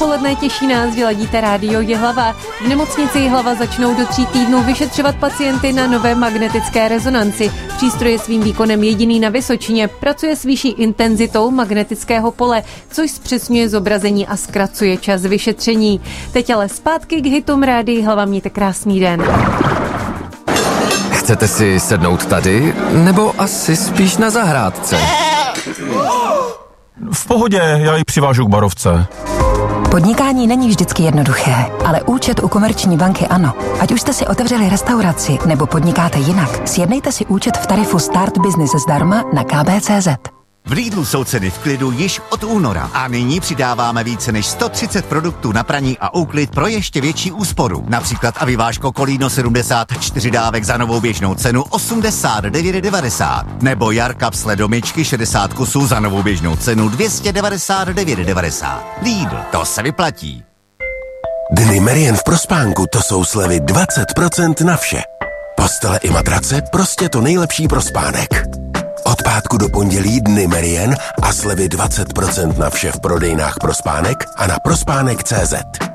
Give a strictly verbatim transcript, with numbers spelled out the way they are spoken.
dopoledne, těší nás, že ladíte rádio Jihlava. V nemocnici Jihlava začnou do tří týdnů vyšetřovat pacienty na nové magnetické rezonanci. Přístroj je svým výkonem jediný na Vysočině, pracuje s vyšší intenzitou magnetického pole, což zpřesňuje zobrazení a zkracuje čas vyšetření. Teď ale zpátky k hitům Rádia Jihlava, mějte krásný den. Chcete si sednout tady, nebo asi spíš na zahrádce? V pohodě, já ji přivážu k barovce. Podnikání není vždycky jednoduché, ale účet u Komerční banky ano. Ať už jste si otevřeli restauraci nebo podnikáte jinak, sjednejte si účet v tarifu Start Business zdarma na k b tečka cé zet. V Lidlu jsou ceny v klidu již od února a nyní přidáváme více než sto třicet produktů na praní a úklid pro ještě větší úsporu. Například Aviváško Kolíno sedmdesát čtyři dávek za novou běžnou cenu osmdesát devět devadesát. Nebo Jarka sledomyčky šedesát kusů za novou běžnou cenu dvě stě devadesát devět devadesát. Lidl, to se vyplatí. Dny Merian v Prospánku, to jsou slevy dvacet procent na vše. Postele i matrace, prostě to nejlepší pro spánek. Od pátku do pondělí dny Merian a slevy dvacet procent na vše v prodejnách Prospánek a na prospánek tečka cé zet.